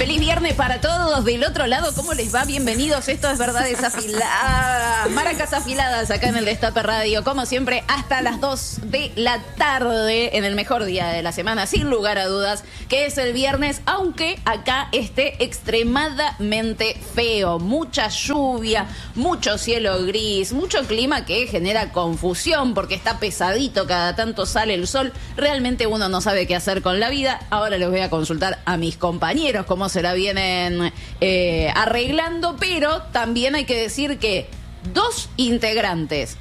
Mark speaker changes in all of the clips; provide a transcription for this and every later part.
Speaker 1: Feliz viernes para todos. Del otro lado, ¿cómo les va? Bienvenidos. Esto es Verdades Afiladas. Maracas afiladas acá en el Destape Radio. Como siempre, hasta las 2 de la tarde, en el mejor día de la semana, sin lugar a dudas, que es el viernes, aunque acá esté extremadamente feo. Mucha lluvia, mucho cielo gris, mucho clima que genera confusión porque está pesadito, cada tanto sale el sol. Realmente uno no sabe qué hacer con la vida. Ahora les voy a consultar a mis compañeros cómo se la vienen arreglando, pero también hay que decir que dos integrantes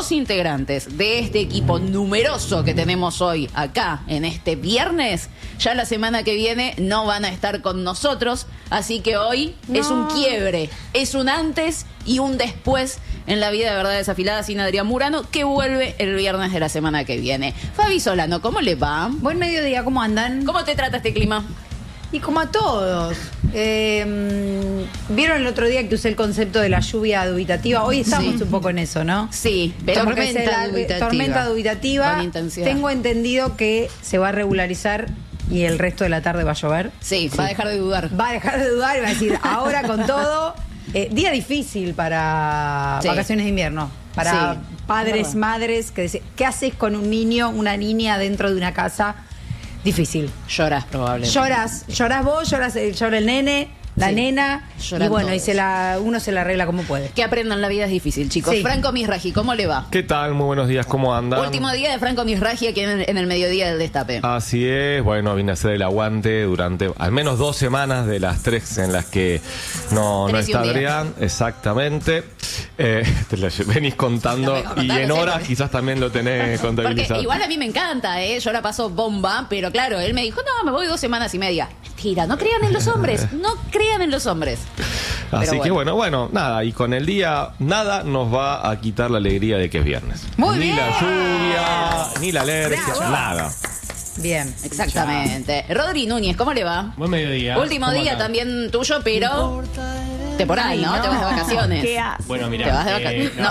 Speaker 1: de este equipo numeroso que tenemos hoy acá en este viernes, ya la semana que viene no van a estar con nosotros, así que hoy es un quiebre, es un antes y un después en la vida de Verdades Afiladas sin Adrián Murano, que vuelve el viernes de la semana que viene. Fabi Solano, ¿cómo le va?
Speaker 2: Buen mediodía, ¿cómo andan?
Speaker 1: ¿Cómo te trata este clima?
Speaker 2: Y como a todos. ¿Vieron el otro día que usé el concepto de la lluvia dubitativa? Hoy estamos un poco en eso, ¿no?
Speaker 1: Sí, pero
Speaker 2: tormenta dubitativa.
Speaker 1: Con intensidad.
Speaker 2: Tengo entendido que se va a regularizar y el resto de la tarde va a llover.
Speaker 1: Sí, va a dejar de dudar.
Speaker 2: Va a dejar de dudar y va a decir, ahora con todo, día difícil para vacaciones de invierno. Para padres, madres, que dicen, ¿qué haces con un niño, una niña dentro de una casa? Difícil.
Speaker 1: Lloras probablemente.
Speaker 2: Lloras vos, llora el nene, la nena.
Speaker 1: Lloran
Speaker 2: y bueno,
Speaker 1: todos.
Speaker 2: uno se la arregla como puede.
Speaker 1: Que aprendan, la vida es difícil, chicos.
Speaker 2: Sí.
Speaker 1: Franco Misraji, ¿cómo le va?
Speaker 3: ¿Qué tal? Muy buenos días, ¿cómo andan?
Speaker 1: Último día de Franco Misraji aquí en el mediodía del Destape.
Speaker 3: Así es, bueno, vine a hacer el aguante durante al menos 2 semanas de las 3 en las que no
Speaker 1: 3 y
Speaker 3: está
Speaker 1: un día.
Speaker 3: Adrián, exactamente. Te lo venís contando
Speaker 1: Lo vengo
Speaker 3: y
Speaker 1: contando,
Speaker 3: en
Speaker 1: sí,
Speaker 3: horas
Speaker 1: porque-
Speaker 3: quizás también lo tenés
Speaker 1: Porque
Speaker 3: contabilizado.
Speaker 1: igual a mí me encanta, yo la paso bomba, pero claro, él me dijo, no, me voy 2 semanas y media. Mentira, no crean en los hombres, no crean en los hombres.
Speaker 3: Así
Speaker 1: Pero
Speaker 3: que bueno, nada, y con el día nada nos va a quitar la alegría de que es viernes.
Speaker 2: Muy
Speaker 3: ni
Speaker 2: bien.
Speaker 3: la lluvia, ni la alergia,
Speaker 2: Bravo.
Speaker 3: nada.
Speaker 2: Bien.
Speaker 1: Exactamente. Rodri Núñez, ¿cómo le va?
Speaker 4: Buen mediodía.
Speaker 1: Último
Speaker 4: ¿Cómo
Speaker 1: día
Speaker 4: andan?
Speaker 1: también tuyo, pero temporal, ¿no? Te vas de vacaciones.
Speaker 2: ¿Qué haces?
Speaker 4: Bueno, mira.
Speaker 1: Te vas de vacaciones. No,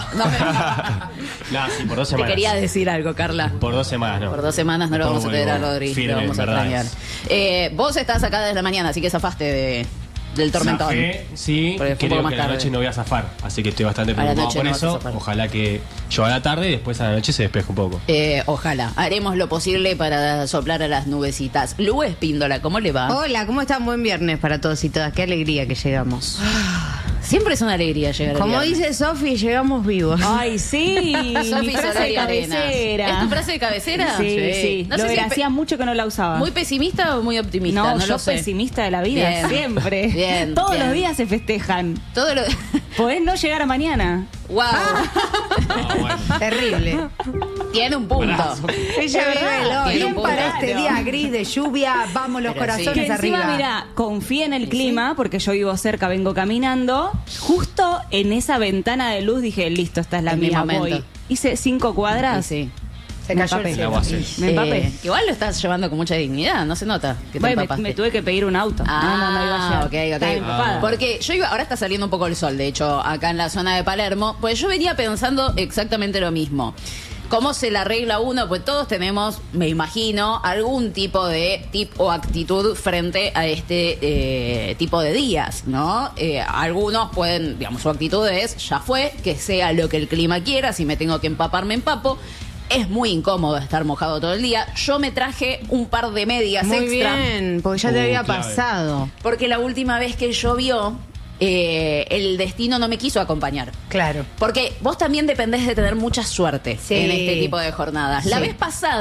Speaker 4: Sí, por 2
Speaker 1: Te
Speaker 4: semanas.
Speaker 1: quería decir algo, Carla.
Speaker 4: Por 2 semanas, no.
Speaker 1: Por 2 semanas no lo
Speaker 4: Después
Speaker 1: vamos a tener a
Speaker 4: vuelvo
Speaker 1: Rodri.
Speaker 4: firme,
Speaker 1: Lo vamos a
Speaker 4: verdades.
Speaker 1: extrañar. Vos estás acá desde la mañana, así que zafaste del tormentón.
Speaker 4: Zafé, sí,
Speaker 1: Porque fue un
Speaker 4: creo
Speaker 1: poco más
Speaker 4: que a la
Speaker 1: tarde.
Speaker 4: noche no voy a zafar, así que estoy bastante
Speaker 1: A la
Speaker 4: preocupado
Speaker 1: noche
Speaker 4: por
Speaker 1: no vas a
Speaker 4: eso.
Speaker 1: zafar.
Speaker 4: Ojalá que yo a la tarde y después a la noche se despeje un poco.
Speaker 1: Ojalá. Haremos lo posible para soplar a las nubecitas. Lu Espíndola, ¿cómo le va?
Speaker 5: Hola, ¿cómo están? Buen viernes para todos y todas. Qué alegría que llegamos.
Speaker 1: Siempre es una alegría llegar al
Speaker 5: Como
Speaker 1: viernes.
Speaker 5: dice Sofi, llegamos vivos.
Speaker 6: Ay, sí,
Speaker 1: Sofi
Speaker 6: mi frase de
Speaker 1: Solari Arenas.
Speaker 6: cabecera.
Speaker 1: ¿Es tu frase de cabecera?
Speaker 6: Sí.
Speaker 1: No
Speaker 6: Lo
Speaker 1: sé si
Speaker 6: hacía mucho que no la usaba.
Speaker 1: ¿Muy pesimista o muy optimista?
Speaker 6: no,
Speaker 1: No
Speaker 6: yo
Speaker 1: lo sé.
Speaker 6: pesimista de la vida,
Speaker 1: Bien.
Speaker 6: siempre.
Speaker 1: Bien,
Speaker 6: Todos
Speaker 1: bien.
Speaker 6: los días se festejan.
Speaker 1: Todo lo...
Speaker 6: Podés no llegar a mañana.
Speaker 1: ¡Wow!
Speaker 4: Ah, bueno.
Speaker 2: Terrible.
Speaker 1: Tiene un punto.
Speaker 2: Ella reveló.
Speaker 1: Tiene un
Speaker 2: Bien
Speaker 1: punto.
Speaker 2: para este día gris de lluvia. Vamos los
Speaker 1: Pero sí.
Speaker 2: corazones
Speaker 6: Que encima,
Speaker 2: arriba.
Speaker 6: mira, confía en el clima, porque yo vivo cerca, vengo caminando. Justo en esa ventana de luz dije, listo, esta es la
Speaker 1: Es mi
Speaker 6: mía,
Speaker 1: momento.
Speaker 6: voy. Hice 5 cuadras.
Speaker 1: Sí.
Speaker 2: Se
Speaker 6: Me
Speaker 2: cayó el
Speaker 6: empapé.
Speaker 2: cielo.
Speaker 4: Agua hace.
Speaker 6: Me empapé.
Speaker 1: Igual lo estás llevando con mucha dignidad, no se nota que te
Speaker 6: Bueno,
Speaker 1: empapaste.
Speaker 6: me tuve que pedir un auto. no iba a llegar.
Speaker 1: ok.
Speaker 6: Estaba empapada.
Speaker 1: Porque yo iba, ahora está saliendo un poco el sol, de hecho, acá en la zona de Palermo, pues yo venía pensando exactamente lo mismo. ¿Cómo se la arregla uno? Pues todos tenemos, me imagino, algún tipo de tip o actitud frente a este tipo de días, ¿no? Algunos pueden, digamos, su actitud es, ya fue, que sea lo que el clima quiera, si me tengo que empapar, me empapo. Es muy incómodo estar mojado todo el día. Yo me traje un par de medias
Speaker 5: Muy
Speaker 1: extra.
Speaker 5: bien, porque ya te había
Speaker 4: clave.
Speaker 5: pasado.
Speaker 1: Porque la última vez que llovió, el destino no me quiso acompañar.
Speaker 2: Claro.
Speaker 1: Porque vos también dependés de tener mucha suerte
Speaker 2: Sí.
Speaker 1: en este tipo de jornadas. La
Speaker 2: Sí.
Speaker 1: vez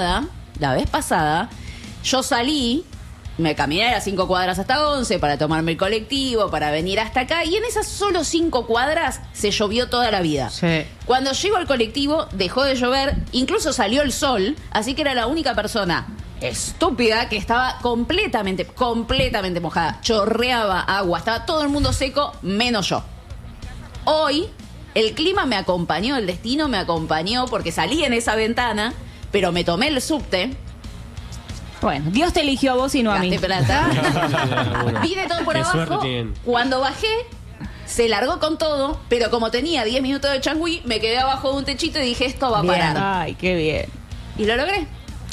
Speaker 1: pasada, yo salí, me caminé a las 5 cuadras hasta 11 para tomarme el colectivo, para venir hasta acá, y en esas solo 5 cuadras se llovió toda la vida.
Speaker 5: Sí.
Speaker 1: Cuando llego al colectivo, dejó de llover, incluso salió el sol, así que era la única persona estúpida que estaba completamente mojada. Chorreaba agua, estaba todo el mundo seco, menos yo. Hoy, el clima me acompañó, el destino me acompañó, porque salí en esa ventana, pero me tomé el subte,
Speaker 6: Bueno, Dios te eligió a vos y no a mí.
Speaker 1: gasté plata, vine todo por
Speaker 4: Qué
Speaker 1: abajo.
Speaker 4: suerte tienen.
Speaker 1: Cuando bajé, se largó con todo, pero como tenía 10 minutos de changüí, me quedé abajo de un techito y dije, esto va a
Speaker 2: Bien.
Speaker 1: parar.
Speaker 6: Ay, qué bien.
Speaker 1: Y lo logré.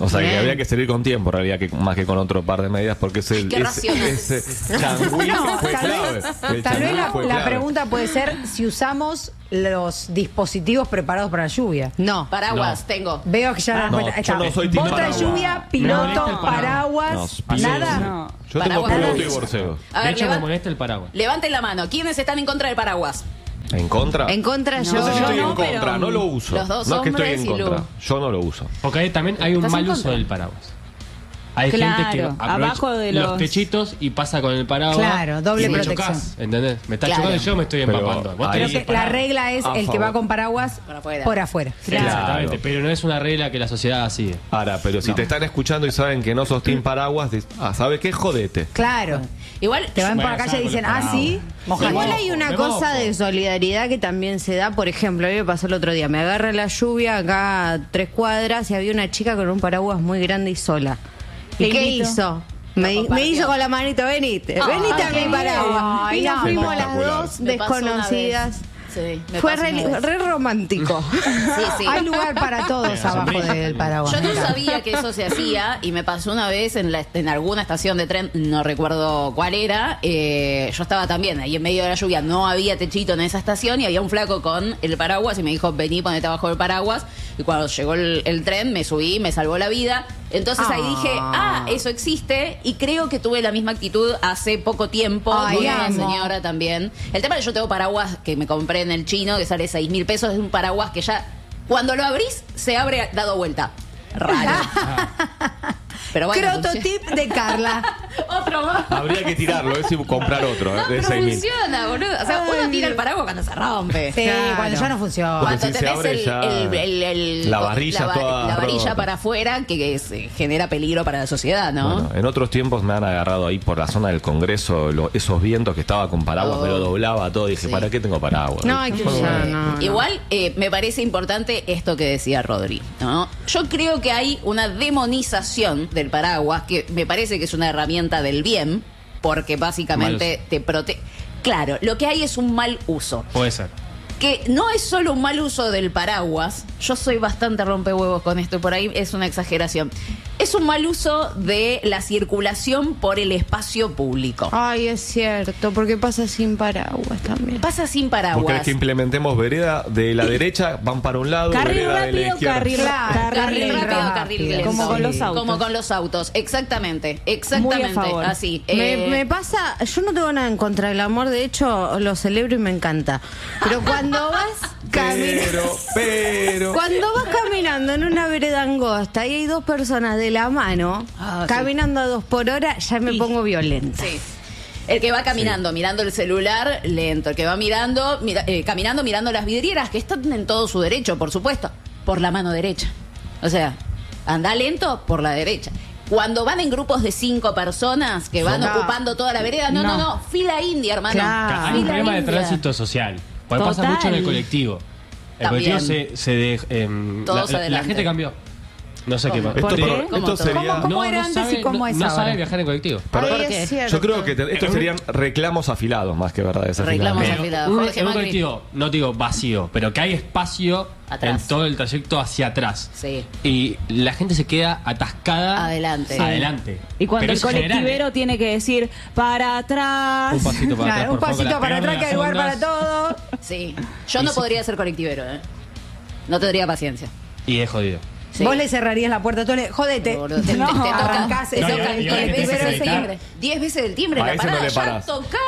Speaker 3: O sea, que
Speaker 5: Bien.
Speaker 3: habría que salir con tiempo, en realidad, más que con otro par de medidas, porque
Speaker 1: qué racional.
Speaker 3: ese changüí
Speaker 2: No,
Speaker 3: fue
Speaker 2: tal
Speaker 3: clave.
Speaker 2: vez,
Speaker 3: El
Speaker 2: tal vez
Speaker 3: changüí fue
Speaker 2: la
Speaker 3: clave.
Speaker 2: pregunta puede ser si usamos los dispositivos preparados para la lluvia.
Speaker 5: No.
Speaker 1: Paraguas,
Speaker 4: No.
Speaker 1: tengo.
Speaker 2: Veo que ya
Speaker 3: No,
Speaker 2: ahí
Speaker 3: yo
Speaker 2: está.
Speaker 3: no soy team
Speaker 2: Bota de
Speaker 3: paraguas.
Speaker 2: lluvia,
Speaker 4: Me
Speaker 2: piloto,
Speaker 4: molesta el
Speaker 2: paraguas,
Speaker 3: No,
Speaker 2: nada.
Speaker 6: No.
Speaker 3: Yo tengo
Speaker 1: Paraguas.
Speaker 3: piloto y borseo.
Speaker 1: A
Speaker 4: De
Speaker 1: ver,
Speaker 4: hecho, me molesta el paraguas.
Speaker 1: levanten la mano. ¿Quiénes están en contra del paraguas?
Speaker 3: ¿En contra?
Speaker 5: En contra
Speaker 1: No.
Speaker 5: yo.
Speaker 3: No sé si estoy
Speaker 1: no,
Speaker 3: en contra,
Speaker 1: pero
Speaker 3: no lo uso.
Speaker 1: los dos
Speaker 3: No es que estoy en
Speaker 1: hombres y
Speaker 3: contra.
Speaker 1: Lu.
Speaker 3: Yo no lo uso.
Speaker 4: Porque ahí también hay un
Speaker 1: ¿Estás en
Speaker 4: mal uso
Speaker 1: contra?
Speaker 4: del paraguas. Hay
Speaker 6: Claro,
Speaker 4: gente que aprovecha
Speaker 6: abajo de
Speaker 4: los
Speaker 6: los-
Speaker 4: techitos y pasa con el paraguas.
Speaker 2: Claro, doble
Speaker 4: y me
Speaker 2: protección.
Speaker 4: chocás, ¿entendés? Me está
Speaker 1: Claro.
Speaker 4: chocando y yo me estoy
Speaker 3: Pero
Speaker 4: empapando. Vos
Speaker 3: ahí-
Speaker 2: Creo
Speaker 4: tenés
Speaker 2: que
Speaker 4: el paraguas.
Speaker 2: la regla es
Speaker 3: A
Speaker 2: el que
Speaker 3: favor.
Speaker 2: va con paraguas
Speaker 1: Por afuera.
Speaker 2: por afuera.
Speaker 3: Claro.
Speaker 4: Exactamente, pero no es una regla que la sociedad sigue.
Speaker 3: Ahora, pero si te están escuchando y saben que no sos team paraguas, ¿sabes qué? Jodete.
Speaker 2: Claro.
Speaker 1: Igual,
Speaker 2: Te van por la
Speaker 4: Bueno,
Speaker 2: calle y
Speaker 4: saco
Speaker 2: dicen,
Speaker 4: los
Speaker 2: ah, sí,
Speaker 4: paraguas.
Speaker 2: mojate.
Speaker 5: Igual
Speaker 4: Me
Speaker 5: hay
Speaker 4: mojo,
Speaker 5: una
Speaker 4: me
Speaker 5: cosa
Speaker 4: mojo.
Speaker 5: de solidaridad que también se da. Por ejemplo, a mí me pasó el otro día. Me agarra la lluvia acá a 3 cuadras y había una chica con un paraguas muy grande y sola. ¿Y
Speaker 6: Te
Speaker 5: qué
Speaker 6: invito.
Speaker 5: hizo?
Speaker 1: Lo
Speaker 5: Me
Speaker 1: compartió.
Speaker 5: hizo con la manito, venite a
Speaker 2: qué
Speaker 5: mi paraguas.
Speaker 2: bien.
Speaker 5: Y nos
Speaker 2: Ay,
Speaker 5: fuimos las
Speaker 3: espectacular.
Speaker 5: dos
Speaker 1: Me pasó una
Speaker 5: desconocidas.
Speaker 1: vez. Sí, me
Speaker 5: Fue
Speaker 1: pasó una vez.
Speaker 5: re romántico.
Speaker 1: Sí, sí.
Speaker 2: Hay lugar para todos
Speaker 4: Sí,
Speaker 2: abajo
Speaker 4: sombrilla.
Speaker 2: del paraguas.
Speaker 1: Yo no
Speaker 2: Mira.
Speaker 1: sabía que eso se hacía y me pasó una vez en alguna estación de tren, no recuerdo cuál era. Yo estaba también ahí en medio de la lluvia, no había techito en esa estación y había un flaco con el paraguas y me dijo, vení, ponete abajo del paraguas. Y cuando llegó el tren, me subí, me salvó la vida. Entonces ahí dije, eso existe y creo que tuve la misma actitud hace poco tiempo
Speaker 2: Ay,
Speaker 1: con una
Speaker 2: amo.
Speaker 1: señora también. El tema es que yo tengo paraguas que me compré en el chino, que sale 6.000 pesos, es un paraguas que ya, cuando lo abrís, se abre dado vuelta. Raro. Pero bueno,
Speaker 2: Crototip de Carla.
Speaker 1: otro más.
Speaker 3: Habría que tirarlo, es y comprar otro,
Speaker 1: No,
Speaker 3: de
Speaker 1: pero
Speaker 3: 6.000.
Speaker 1: funciona, boludo. O sea, uno tira el paraguas cuando se rompe.
Speaker 2: Sí,
Speaker 5: Claro.
Speaker 2: cuando ya no funciona.
Speaker 3: Porque
Speaker 1: Cuando
Speaker 3: si se
Speaker 1: tenés
Speaker 3: abre ya la varilla toda
Speaker 1: la varilla
Speaker 3: rota.
Speaker 1: para afuera que genera peligro para la sociedad, ¿no?
Speaker 3: Bueno, en otros tiempos me han agarrado ahí por la zona del Congreso esos vientos que estaba con paraguas, me lo doblaba todo. Dije,
Speaker 1: Sí.
Speaker 3: ¿para qué tengo paraguas?
Speaker 5: No hay que usar, no.
Speaker 1: Igual me parece importante esto que decía Rodri, ¿no? Yo creo que hay una demonización del paraguas que me parece que es una herramienta del bien, porque básicamente te protege. Claro, lo que hay es un mal uso.
Speaker 4: Puede ser.
Speaker 1: Que no es solo un mal uso del paraguas, yo soy bastante rompehuevos con esto, por ahí es una exageración. Es un mal uso de la circulación por el espacio público.
Speaker 5: Ay, es cierto, porque pasa sin paraguas también.
Speaker 1: Pasa sin
Speaker 3: ¿Vos querés
Speaker 1: paraguas.
Speaker 3: que implementemos vereda de la derecha, van para un lado,
Speaker 6: Carril
Speaker 3: vereda de la
Speaker 6: rápido,
Speaker 3: izquierda?
Speaker 6: carril
Speaker 2: Claro,
Speaker 1: Carril rápido,
Speaker 2: rápido.
Speaker 1: carril lento.
Speaker 6: Como con los autos.
Speaker 1: Como con los autos, exactamente,
Speaker 6: Muy
Speaker 1: exactamente,
Speaker 6: a favor.
Speaker 1: así.
Speaker 5: Me pasa, yo no tengo nada en contra del amor, de hecho lo celebro y me encanta. Pero cuando vas caminando,
Speaker 3: Pero.
Speaker 5: cuando vas caminando en una vereda angosta y hay dos personas de la mano
Speaker 1: Ah, sí.
Speaker 5: caminando a 2 por hora, ya me pongo violenta.
Speaker 1: Sí. El que va caminando, mirando el celular, lento. El que va caminando, mirando las vidrieras, que están en todo su derecho, por supuesto, por la mano derecha. O sea, anda lento por la derecha. Cuando van en grupos de 5 personas que van
Speaker 2: No.
Speaker 1: ocupando toda la vereda, no, fila india, hermano.
Speaker 5: Claro.
Speaker 4: Hay un
Speaker 1: Fila
Speaker 4: problema de
Speaker 1: india.
Speaker 4: tránsito social. Porque pasa
Speaker 6: Total.
Speaker 4: mucho en el colectivo. El
Speaker 1: También.
Speaker 4: colectivo
Speaker 1: Todos
Speaker 4: la
Speaker 1: adelante.
Speaker 4: gente cambió. No sé
Speaker 1: ¿Cómo?
Speaker 4: qué
Speaker 3: Esto,
Speaker 6: ¿Por qué?
Speaker 3: esto
Speaker 1: ¿Cómo todo?
Speaker 3: sería.
Speaker 2: ¿Cómo era antes y cómo es
Speaker 4: no
Speaker 2: ahora?
Speaker 4: sabe viajar en colectivo.
Speaker 3: Perdón.
Speaker 5: Ay,
Speaker 1: ¿Por qué?
Speaker 5: es cierto.
Speaker 3: Yo creo que estos serían reclamos afilados más que verdades
Speaker 1: Reclamos
Speaker 3: afiladas.
Speaker 1: afilados.
Speaker 4: Pero
Speaker 1: Jorge
Speaker 4: en un
Speaker 1: Macri.
Speaker 4: colectivo, no digo vacío, pero que hay espacio
Speaker 1: Atrás.
Speaker 4: en todo el trayecto hacia atrás.
Speaker 1: Sí.
Speaker 4: Y la gente se queda atascada
Speaker 1: Adelante.
Speaker 4: adelante.
Speaker 6: Y cuando
Speaker 4: Pero
Speaker 6: el
Speaker 4: es general,
Speaker 6: colectivero tiene que decir para atrás.
Speaker 4: Un pasito para
Speaker 2: Claro,
Speaker 4: atrás.
Speaker 2: un
Speaker 4: por favor,
Speaker 2: pasito
Speaker 4: con las
Speaker 2: para atrás,
Speaker 4: peores
Speaker 2: que hay lugar para
Speaker 4: ondas.
Speaker 2: todo.
Speaker 1: Sí. Yo no podría ser colectivero, ¿eh? No tendría paciencia.
Speaker 4: Y es jodido.
Speaker 1: Sí.
Speaker 2: Vos le cerrarías la puerta a todo, jodete.
Speaker 1: Boludo, te
Speaker 2: No,
Speaker 1: toca,
Speaker 2: arrancás,
Speaker 1: te
Speaker 4: No,
Speaker 1: toca
Speaker 4: y
Speaker 1: el
Speaker 4: ahora que te
Speaker 1: colectivero
Speaker 4: haces
Speaker 1: ese
Speaker 4: editar.
Speaker 1: timbre. 10 veces el timbre en
Speaker 3: A
Speaker 1: la
Speaker 3: ese no
Speaker 1: parada.
Speaker 3: le
Speaker 1: ¡Ya
Speaker 3: parás.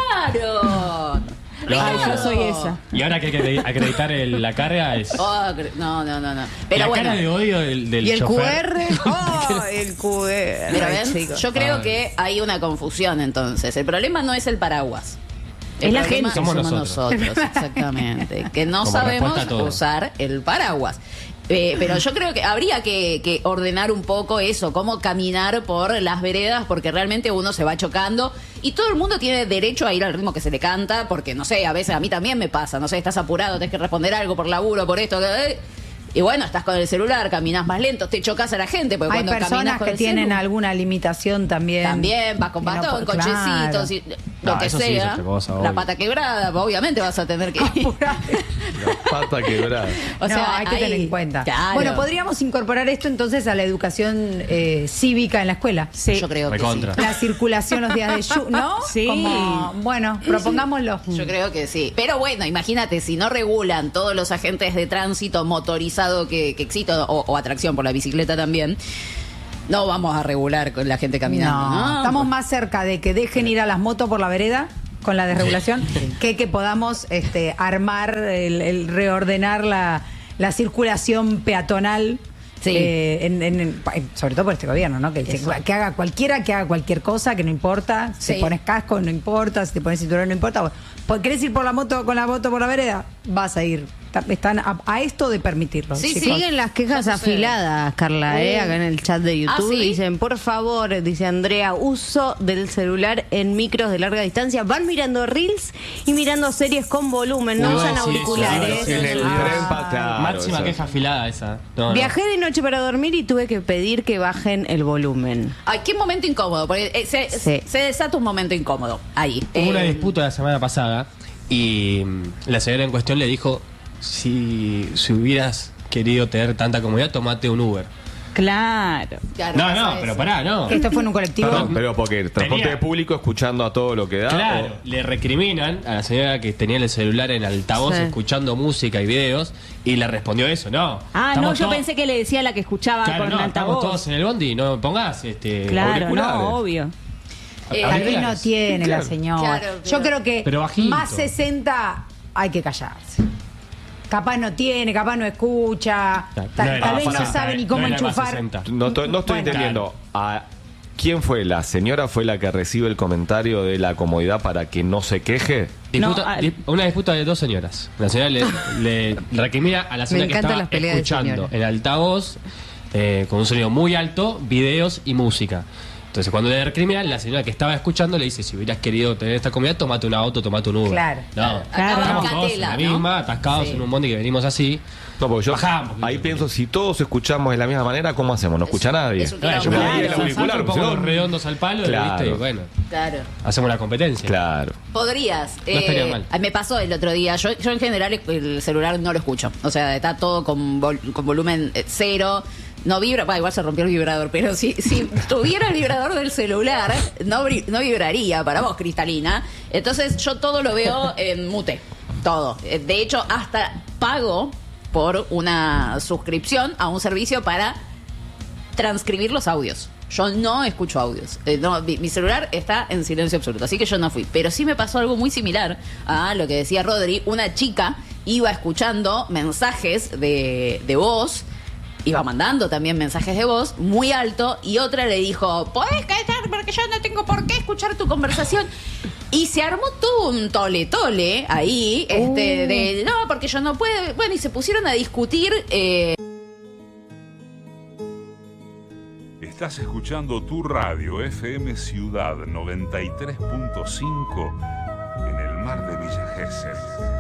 Speaker 1: tocaron!
Speaker 6: Ay, yo soy esa.
Speaker 4: Y ahora que hay que acreditar la carga es.
Speaker 1: Oh, no. Pero
Speaker 4: la
Speaker 1: bueno.
Speaker 4: cara de odio del
Speaker 2: ¿Y el
Speaker 4: chofer.
Speaker 2: QR? Oh, el QR.
Speaker 1: Pero
Speaker 2: Ay,
Speaker 1: ven,
Speaker 2: chicos.
Speaker 1: yo creo
Speaker 4: Ay.
Speaker 1: que hay una confusión entonces. El problema no es el paraguas.
Speaker 6: Es la
Speaker 1: problema
Speaker 6: gente.
Speaker 4: Somos
Speaker 1: nosotros, exactamente. Que no
Speaker 4: Como
Speaker 1: sabemos
Speaker 4: respuesta a todo.
Speaker 1: usar el paraguas. Pero yo creo que habría que ordenar un poco eso, cómo caminar por las veredas, porque realmente uno se va chocando y todo el mundo tiene derecho a ir al ritmo que se le canta, porque no sé, a veces a mí también me pasa, no sé, estás apurado, tenés que responder algo por laburo, por esto, y bueno, estás con el celular, caminas más lento, te chocas a la gente, porque
Speaker 2: Hay
Speaker 1: cuando caminas
Speaker 2: personas
Speaker 1: con
Speaker 2: que
Speaker 1: el
Speaker 2: tienen
Speaker 1: celu,
Speaker 2: alguna limitación también.
Speaker 1: también vas con
Speaker 2: Que no
Speaker 1: bastón,
Speaker 2: po-
Speaker 1: cochecitos,
Speaker 2: claro.
Speaker 1: lo
Speaker 4: No,
Speaker 1: que
Speaker 4: eso sí es
Speaker 1: sea,
Speaker 4: otra cosa,
Speaker 1: la
Speaker 4: obvio.
Speaker 1: pata quebrada, obviamente vas a tener que
Speaker 2: Apurate.
Speaker 3: La pata quebrada.
Speaker 1: O sea,
Speaker 2: no, hay que tener
Speaker 1: ahí-
Speaker 2: en cuenta.
Speaker 1: Claro.
Speaker 2: Bueno, podríamos incorporar esto entonces a la educación cívica en la escuela.
Speaker 6: Sí.
Speaker 1: Yo creo que
Speaker 4: Recontra.
Speaker 1: sí.
Speaker 2: La circulación los días de lluvia, ¿no?
Speaker 6: Sí.
Speaker 2: Como, bueno, propongámoslo.
Speaker 1: Yo creo que sí. Pero bueno, imagínate, si no regulan todos los agentes de tránsito motorizado que existen, o atracción por la bicicleta también, no vamos a regular con la gente caminando.
Speaker 2: No,
Speaker 1: ¿no?
Speaker 2: estamos más cerca de que dejen ir a las motos por la vereda con la desregulación que podamos armar, reordenar la circulación peatonal.
Speaker 1: Sí.
Speaker 2: Sobre todo por este gobierno, ¿no? Que dice
Speaker 1: Eso.
Speaker 2: que haga cualquiera, que haga cualquier cosa, que no importa. Si
Speaker 1: Sí.
Speaker 2: te pones casco, no importa. Si te pones cinturón, no importa. Bueno, ¿querés ir con la moto por la vereda? Vas a ir. Están a esto de permitirlo.
Speaker 1: Sí,
Speaker 2: chicos.
Speaker 5: Siguen las quejas
Speaker 1: Ya sucede.
Speaker 5: afiladas, Carla, acá en el chat de YouTube.
Speaker 1: ¿sí?
Speaker 5: Dicen, por favor, dice Andrea, uso del celular en micros de larga distancia. Van mirando reels y mirando series con volumen, no
Speaker 4: Uy,
Speaker 5: usan
Speaker 4: sí,
Speaker 5: auriculares.
Speaker 4: sí,
Speaker 3: En el tren, claro,
Speaker 4: Máxima
Speaker 3: eso.
Speaker 4: queja afilada esa. No, no.
Speaker 5: Viajé de noche para dormir y tuve que pedir que bajen el volumen.
Speaker 1: Ay, qué momento incómodo, porque
Speaker 5: Sí.
Speaker 1: se desata un momento incómodo ahí.
Speaker 4: Hubo una
Speaker 1: Eh,
Speaker 4: disputa la semana pasada y la señora en cuestión le dijo, si hubieras querido tener tanta comodidad, tomate un Uber.
Speaker 6: Claro.
Speaker 1: claro,
Speaker 4: No,
Speaker 1: pasa
Speaker 4: no,
Speaker 1: eso.
Speaker 4: pero pará, no.
Speaker 2: Esto fue en un colectivo.
Speaker 3: Perdón, pero porque el transporte
Speaker 4: Tenía-
Speaker 3: público escuchando a todo lo que da.
Speaker 4: Claro, le recriminan a la señora que tenía el celular en altavoz
Speaker 5: Sí.
Speaker 4: escuchando música y videos y le respondió eso, no.
Speaker 6: Ah, no,
Speaker 4: Estamos
Speaker 6: yo
Speaker 4: todos-
Speaker 6: pensé que le decía a la que escuchaba
Speaker 4: Claro,
Speaker 6: con
Speaker 4: no,
Speaker 6: un
Speaker 4: estamos
Speaker 6: altavoz.
Speaker 4: todos en el bondi y no pongas
Speaker 6: Claro,
Speaker 3: auriculares.
Speaker 6: no, obvio.
Speaker 1: Eh,
Speaker 2: Tal vez no
Speaker 4: auriculares.
Speaker 2: tiene
Speaker 3: Claro.
Speaker 2: la señora.
Speaker 1: Claro,
Speaker 2: Yo
Speaker 1: pero-
Speaker 2: creo que
Speaker 4: Pero bajito.
Speaker 2: más 60 hay que callarse. Capaz no tiene, capaz no escucha,
Speaker 4: Claro,
Speaker 2: tal,
Speaker 4: no era
Speaker 2: tal vez
Speaker 4: más
Speaker 2: no
Speaker 4: 60,
Speaker 2: sabe ni cómo
Speaker 4: no era más
Speaker 2: enchufar.
Speaker 4: 60.
Speaker 3: No estoy
Speaker 2: Bueno.
Speaker 3: entendiendo. ¿Quién fue? ¿La señora fue la que recibe el comentario de la comodidad para que no se queje?
Speaker 4: Una disputa de dos señoras. La señora le recrimina a la señora que
Speaker 5: encantan
Speaker 4: estaba
Speaker 5: las peleas de
Speaker 4: escuchando
Speaker 5: señoras.
Speaker 4: en altavoz con un sonido muy alto, videos y música. Entonces, cuando le recrimina, la señora que estaba escuchando le dice, si hubieras querido tener esta comida, tomate un auto, tomate un Uber.
Speaker 2: Claro.
Speaker 4: No,
Speaker 6: Claro.
Speaker 4: estamos todos en
Speaker 1: Bancatela,
Speaker 4: la
Speaker 1: ¿no?
Speaker 4: misma, atascados
Speaker 1: Sí.
Speaker 4: en un bondi que venimos así.
Speaker 3: No, porque yo
Speaker 4: Bajamos.
Speaker 3: ahí pienso, si todos escuchamos de la misma manera, ¿cómo hacemos? No escucha nadie.
Speaker 1: es un
Speaker 4: Claro, yo
Speaker 1: Claro,
Speaker 4: me
Speaker 3: Nadie
Speaker 4: pongo
Speaker 3: el auricular,
Speaker 4: pongo
Speaker 3: pues,
Speaker 4: los
Speaker 3: ¿no?
Speaker 4: redondos al palo
Speaker 3: Claro.
Speaker 4: ¿viste? Y bueno,
Speaker 1: Claro.
Speaker 4: hacemos la competencia.
Speaker 3: Claro.
Speaker 1: Podrías.
Speaker 4: No estaría mal.
Speaker 1: Me pasó el otro día. Yo en general el celular no lo escucho. O sea, está todo con volumen cero. No vibra. Bueno, igual se rompió el vibrador. Pero si tuviera el vibrador del celular, no vibraría para vos, Cristalina. Entonces yo todo lo veo en mute. Todo. De hecho, hasta pago por una suscripción a un servicio para transcribir los audios. Yo no escucho audios. Mi celular está en silencio absoluto, así que yo no fui. Pero sí me pasó algo muy similar a lo que decía Rodri. Una chica iba escuchando mensajes de voz, iba mandando también mensajes de voz muy alto, y otra le dijo, ¿podés callar? Porque yo no tengo por qué escuchar tu conversación. Y se armó todo un tole ahí, no, porque yo no puedo. Bueno, y se pusieron a discutir.
Speaker 7: Estás escuchando tu radio FM Ciudad 93.5 en el mar de Villa Gesell.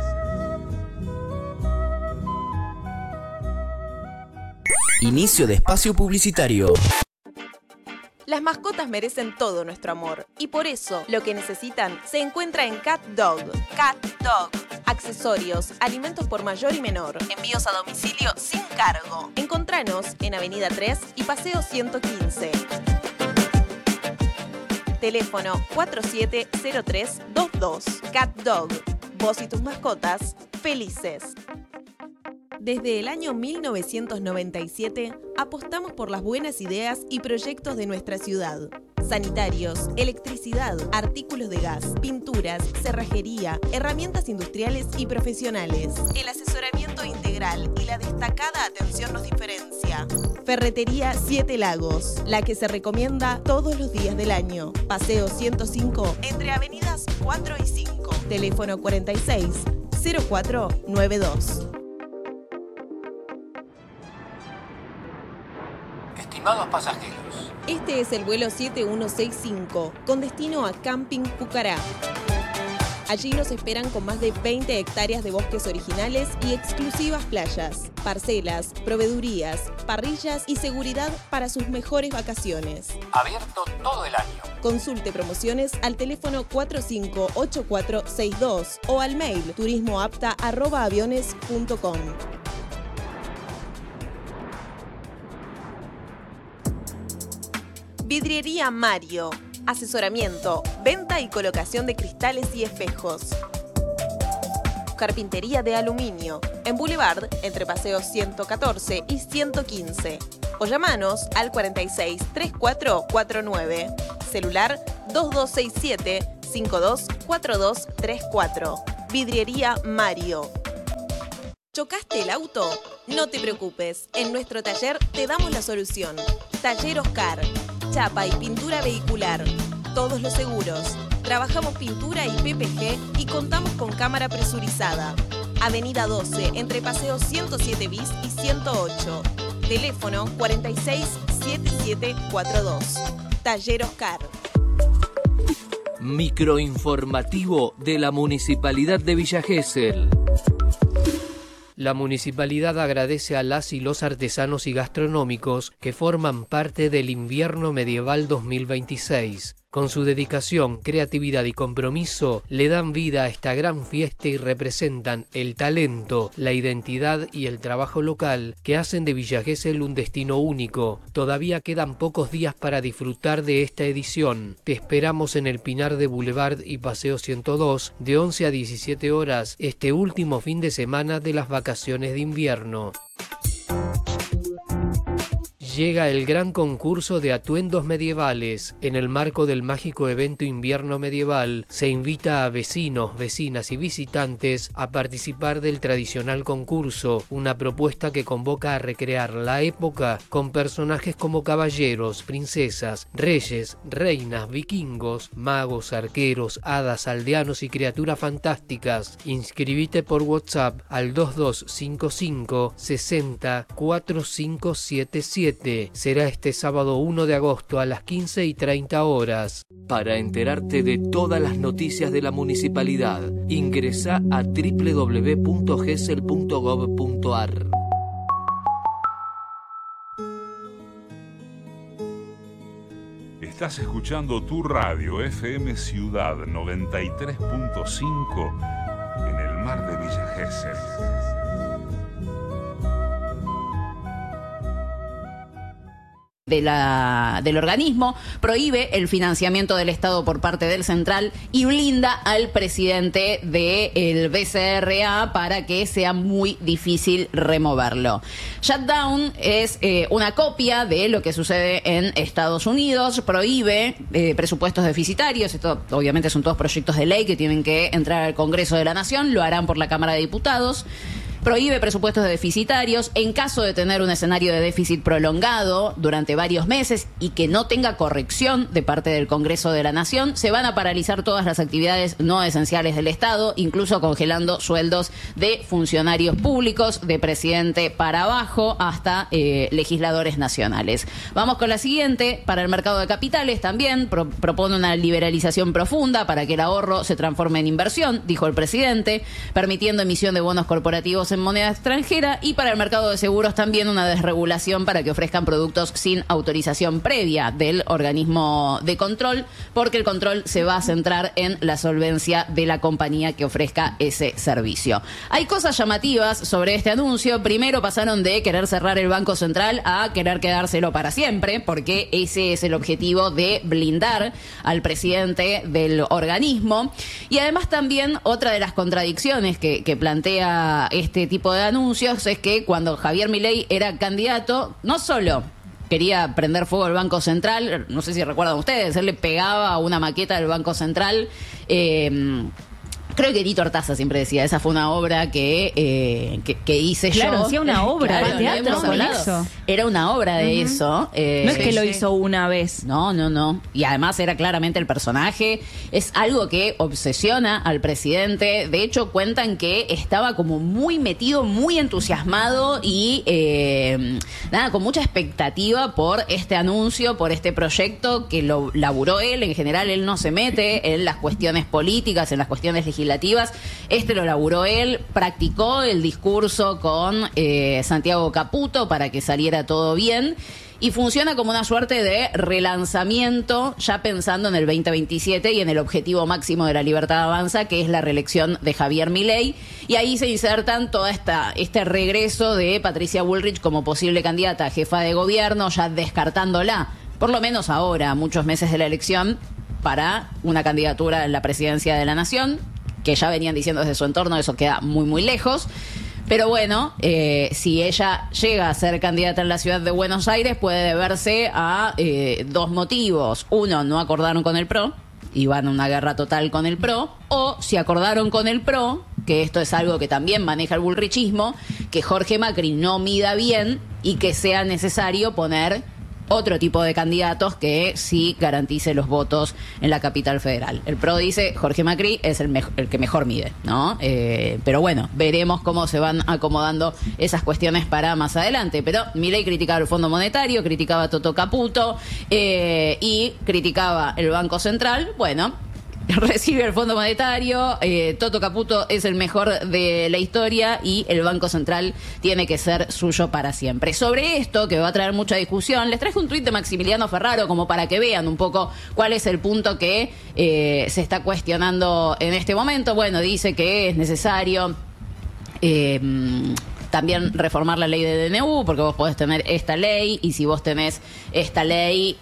Speaker 8: Inicio de espacio publicitario.
Speaker 9: Las mascotas merecen todo nuestro amor y por eso lo que necesitan se encuentra en Cat Dog. Cat Dog. Accesorios, alimentos por mayor y menor, envíos a domicilio sin cargo. Encontranos en Avenida 3 y Paseo 115. Teléfono 470322. Cat Dog. Vos y tus mascotas felices. Desde el año 1997, apostamos por las buenas ideas y proyectos de nuestra ciudad. Sanitarios, electricidad, artículos de gas, pinturas, cerrajería, herramientas industriales y profesionales. El asesoramiento integral y la destacada atención nos diferencia. Ferretería Siete Lagos, la que se recomienda todos los días del año. Paseo 105, entre avenidas 4 y 5. Teléfono 46 0492.
Speaker 8: Estimados pasajeros,
Speaker 9: Este es el vuelo 7165, con destino a Camping Pucará. Allí los esperan con más de 20 hectáreas de bosques originales y exclusivas playas, parcelas, proveedurías, parrillas y seguridad para sus mejores vacaciones.
Speaker 8: Abierto todo el año.
Speaker 9: Consulte promociones al teléfono 458462 o al mail turismoapta@aviones.com. Vidriería Mario. Asesoramiento, venta y colocación de cristales y espejos. Carpintería de aluminio. En Boulevard, entre Paseos 114 y 115. O llamanos al 46 3449. Celular 2267 524234. Vidriería Mario. ¿Chocaste el auto? No te preocupes. En nuestro taller te damos la solución. Taller Oscar. Chapa y pintura vehicular. Todos los seguros. Trabajamos pintura y PPG y contamos con cámara presurizada. Avenida 12, entre Paseos 107 bis y 108. Teléfono 467742. Taller Oscar.
Speaker 10: Microinformativo de la Municipalidad de Villa Gesell. La municipalidad agradece a las y los artesanos y gastronómicos que forman parte del Invierno Medieval 2026. Con su dedicación, creatividad y compromiso, le dan vida a esta gran fiesta y representan el talento, la identidad y el trabajo local que hacen de Villa Gesell un destino único. Todavía quedan pocos días para disfrutar de esta edición. Te esperamos en el Pinar de Boulevard y Paseo 102 de 11 a 17 horas este último fin de semana de las vacaciones de invierno. Llega el gran concurso de atuendos medievales. En el marco del mágico evento Invierno Medieval, se invita a vecinos, vecinas y visitantes a participar del tradicional concurso, una propuesta que convoca a recrear la época con personajes como caballeros, princesas, reyes, reinas, vikingos, magos, arqueros, hadas, aldeanos y criaturas fantásticas. Inscribite por WhatsApp al 2255 60 4577. Será este sábado 1 de agosto a las 15:30 horas. Para enterarte de todas las noticias de la municipalidad, ingresa a www.gesell.gov.ar.
Speaker 7: Estás escuchando tu radio FM Ciudad 93.5 en el mar de Villa Gesell.
Speaker 1: Del organismo, prohíbe el financiamiento del Estado por parte del central y blinda al presidente del BCRA para que sea muy difícil removerlo. Shutdown es una copia de lo que sucede en Estados Unidos, prohíbe presupuestos deficitarios. Esto obviamente son todos proyectos de ley que tienen que entrar al Congreso de la Nación, lo harán por la Cámara de Diputados. Prohíbe presupuestos deficitarios en caso de tener un escenario de déficit prolongado durante varios meses y que no tenga corrección de parte del Congreso de la Nación. Se van a paralizar todas las actividades no esenciales del Estado, incluso congelando sueldos de funcionarios públicos, de presidente para abajo, hasta legisladores nacionales. Vamos con la siguiente. Para el mercado de capitales también propone una liberalización profunda para que el ahorro se transforme en inversión, dijo el presidente, permitiendo emisión de bonos corporativos en moneda extranjera, y para el mercado de seguros también una desregulación para que ofrezcan productos sin autorización previa del organismo de control, porque el control se va a centrar en la solvencia de la compañía que ofrezca ese servicio. Hay cosas llamativas sobre este anuncio. Primero, pasaron de querer cerrar el Banco Central a querer quedárselo para siempre, porque ese es el objetivo de blindar al presidente del organismo. Y además también otra de las contradicciones que plantea este tipo de anuncios es que cuando Javier Milei era candidato, no solo quería prender fuego al Banco Central, no sé si recuerdan ustedes, él le pegaba a una maqueta del Banco Central. Creo que Tito Artaza siempre decía, esa fue una obra que hice yo.
Speaker 6: Claro, hacía una obra de
Speaker 1: teatro
Speaker 6: con eso.
Speaker 1: Era una obra de eso.
Speaker 6: No es que lo hizo una vez.
Speaker 1: No. Y además era claramente el personaje. Es algo que obsesiona al presidente. De hecho, cuentan que estaba como muy metido, muy entusiasmado y con mucha expectativa por este anuncio, por este proyecto que lo laburó él. En general, él no se mete en las cuestiones políticas, en las cuestiones legislativas. legislativas. Lo laburó él, practicó el discurso con Santiago Caputo para que saliera todo bien. Y funciona como una suerte de relanzamiento, ya pensando en el 2027 y en el objetivo máximo de La Libertad Avanza, que es la reelección de Javier Milei. Y ahí se insertan todo este regreso de Patricia Bullrich como posible candidata a jefa de gobierno, ya descartándola, por lo menos ahora, a muchos meses de la elección, para una candidatura en la presidencia de la Nación, que ya venían diciendo desde su entorno, eso queda muy, muy lejos. Pero bueno, si ella llega a ser candidata en la ciudad de Buenos Aires, puede deberse a dos motivos. Uno, no acordaron con el PRO y van a una guerra total con el PRO. O si acordaron con el PRO, que esto es algo que también maneja el bullrichismo, que Jorge Macri no mida bien y que sea necesario poner otro tipo de candidatos que sí garantice los votos en la capital federal. El PRO dice Jorge Macri es el que mejor mide, ¿no? Pero bueno, veremos cómo se van acomodando esas cuestiones para más adelante. Pero Milei criticaba el Fondo Monetario, criticaba a Toto Caputo y criticaba el Banco Central. Bueno, recibe el Fondo Monetario, Toto Caputo es el mejor de la historia y el Banco Central tiene que ser suyo para siempre. Sobre esto, que va a traer mucha discusión, les traje un tuit de Maximiliano Ferraro como para que vean un poco cuál es el punto que se está cuestionando en este momento. Bueno, dice que es necesario también reformar la ley de DNU, porque vos podés tener esta ley, y si vos tenés esta ley